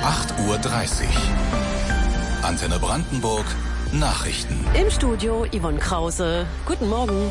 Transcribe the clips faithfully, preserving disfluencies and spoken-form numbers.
acht Uhr dreißig. Antenne Brandenburg Nachrichten. Im Studio Yvonne Krause. Guten Morgen.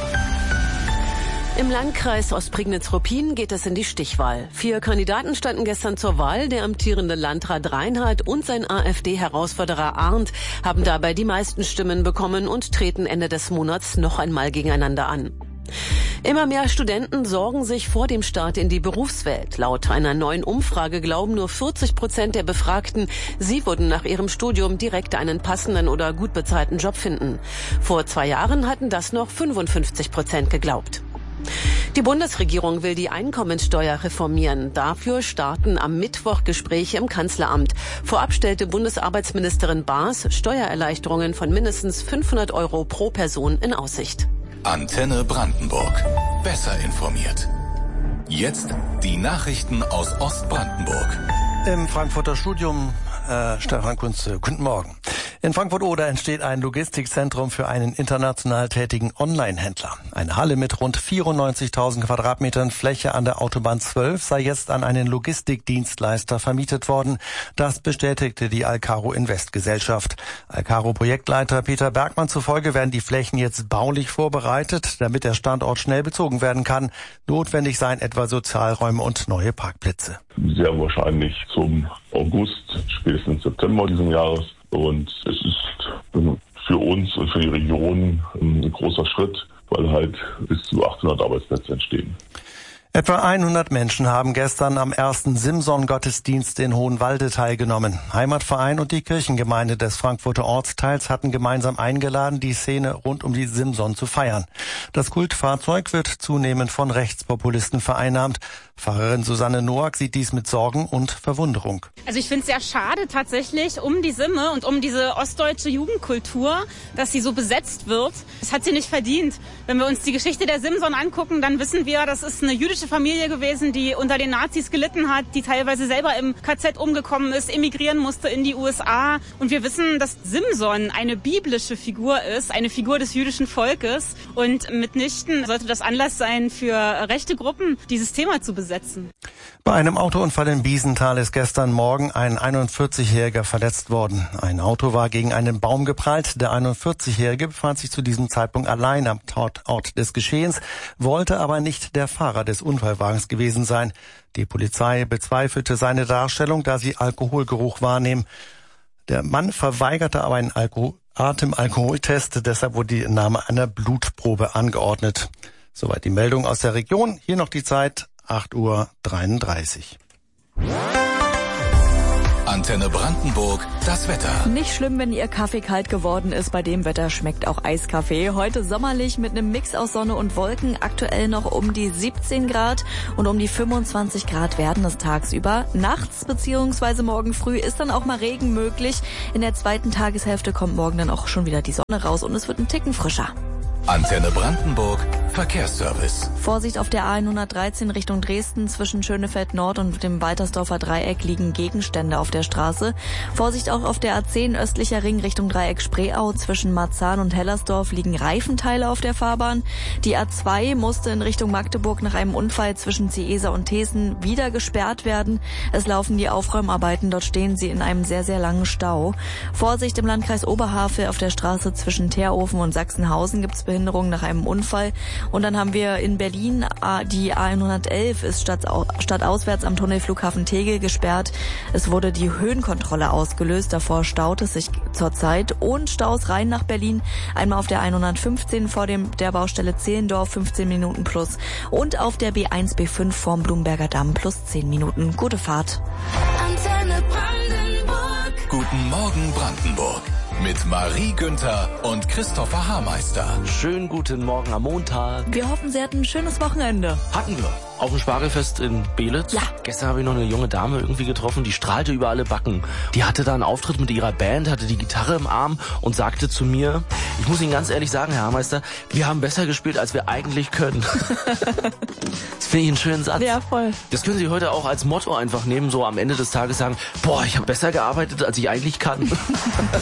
Im Landkreis Ostprignitz-Ruppin geht es in die Stichwahl. Vier Kandidaten standen gestern zur Wahl. Der amtierende Landrat Reinhardt und sein AfD-Herausforderer Arndt haben dabei die meisten Stimmen bekommen und treten Ende des Monats noch einmal gegeneinander an. Immer mehr Studenten sorgen sich vor dem Start in die Berufswelt. Laut einer neuen Umfrage glauben nur vierzig Prozent der Befragten, sie würden nach ihrem Studium direkt einen passenden oder gut bezahlten Job finden. Vor zwei Jahren hatten das noch fünfundfünfzig Prozent geglaubt. Die Bundesregierung will die Einkommensteuer reformieren. Dafür starten am Mittwoch Gespräche im Kanzleramt. Vorab stellte Bundesarbeitsministerin Baas Steuererleichterungen von mindestens fünfhundert Euro pro Person in Aussicht. Antenne Brandenburg. Besser informiert. Jetzt die Nachrichten aus Ostbrandenburg. Im Frankfurter Studium, äh, Stefan Kunze, guten Morgen. In Frankfurt-Oder entsteht ein Logistikzentrum für einen international tätigen Online-Händler. Eine Halle mit rund vierundneunzigtausend Quadratmetern Fläche an der Autobahn zwölf sei jetzt an einen Logistikdienstleister vermietet worden. Das bestätigte die Alcaro Invest Gesellschaft. Alcaro-Projektleiter Peter Bergmann zufolge werden die Flächen jetzt baulich vorbereitet, damit der Standort schnell bezogen werden kann. Notwendig seien etwa Sozialräume und neue Parkplätze. Sehr wahrscheinlich zum August, spätestens September diesen Jahres. Und es ist für uns und für die Region ein großer Schritt, weil halt bis zu achthundert Arbeitsplätze entstehen. Etwa hundert Menschen haben gestern am ersten Simson-Gottesdienst in Hohenwalde teilgenommen. Heimatverein und die Kirchengemeinde des Frankfurter Ortsteils hatten gemeinsam eingeladen, die Szene rund um die Simson zu feiern. Das Kultfahrzeug wird zunehmend von Rechtspopulisten vereinnahmt. Pfarrerin Susanne Noack sieht dies mit Sorgen und Verwunderung. Also ich finde es sehr schade tatsächlich um die Simme und um diese ostdeutsche Jugendkultur, dass sie so besetzt wird. Das hat sie nicht verdient. Wenn wir uns die Geschichte der Simson angucken, dann wissen wir, das ist eine jüdische Familie gewesen, die unter den Nazis gelitten hat, die teilweise selber im K Z umgekommen ist, emigrieren musste in die U S A. Und wir wissen, dass Simson eine biblische Figur ist, eine Figur des jüdischen Volkes. Und mitnichten sollte das Anlass sein für rechte Gruppen, dieses Thema zu besetzen. Bei einem Autounfall in Biesenthal ist gestern Morgen ein einundvierzigjähriger verletzt worden. Ein Auto war gegen einen Baum geprallt. Der einundvierzigjährige befand sich zu diesem Zeitpunkt allein am Ort des Geschehens, wollte aber nicht der Fahrer des Unfallwagens gewesen sein. Die Polizei bezweifelte seine Darstellung, da sie Alkoholgeruch wahrnehmen. Der Mann verweigerte aber einen Alko- Atemalkoholtest, deshalb wurde die Entnahme einer Blutprobe angeordnet. Soweit die Meldung aus der Region. Hier noch die Zeit, acht Uhr dreiunddreißig. Antenne Brandenburg, das Wetter. Nicht schlimm, wenn Ihr Kaffee kalt geworden ist. Bei dem Wetter schmeckt auch Eiskaffee. Heute sommerlich mit einem Mix aus Sonne und Wolken. Aktuell noch um die siebzehn Grad und um die fünfundzwanzig Grad werden es tagsüber. Nachts bzw. morgen früh ist dann auch mal Regen möglich. In der zweiten Tageshälfte kommt morgen dann auch schon wieder die Sonne raus und es wird ein Ticken frischer. Antenne Brandenburg, Verkehrsservice. Vorsicht auf der A hundertdreizehn Richtung Dresden. Zwischen Schönefeld Nord und dem Waltersdorfer Dreieck liegen Gegenstände auf der Straße. Vorsicht auch auf der A zehn östlicher Ring Richtung Dreieck Spreeau. Zwischen Marzahn und Hellersdorf liegen Reifenteile auf der Fahrbahn. Die A zwei musste in Richtung Magdeburg nach einem Unfall zwischen Ciesa und Thesen wieder gesperrt werden. Es laufen die Aufräumarbeiten. Dort stehen sie in einem sehr, sehr langen Stau. Vorsicht im Landkreis Oberhavel auf der Straße zwischen Teerofen und Sachsenhausen gibt es Behinderung nach einem Unfall. Und dann haben wir in Berlin die A hundertelf ist stadtauswärts am Tunnelflughafen Tegel gesperrt. Es wurde die Höhenkontrolle ausgelöst. Davor staut es sich zurzeit. Und Staus rein nach Berlin. Einmal auf der hundertfünfzehn vor dem der Baustelle Zehlendorf fünfzehn Minuten plus. Und auf der B eins B fünf vorm Blumberger Damm plus zehn Minuten. Gute Fahrt. Antenne Brandenburg. Guten Morgen Brandenburg. Mit Marie Günther und Christopher Haarmeister. Schönen guten Morgen am Montag. Wir hoffen, Sie hatten ein schönes Wochenende. Hatten wir. Auf dem Spargelfest in Belitz. Ja. Gestern habe ich noch eine junge Dame irgendwie getroffen, die strahlte über alle Backen. Die hatte da einen Auftritt mit ihrer Band, hatte die Gitarre im Arm und sagte zu mir, ich muss Ihnen ganz ehrlich sagen, Herr Haarmeister, wir haben besser gespielt, als wir eigentlich können. Das finde ich einen schönen Satz. Ja, voll. Das können Sie heute auch als Motto einfach nehmen, so am Ende des Tages sagen, boah, ich habe besser gearbeitet, als ich eigentlich kann.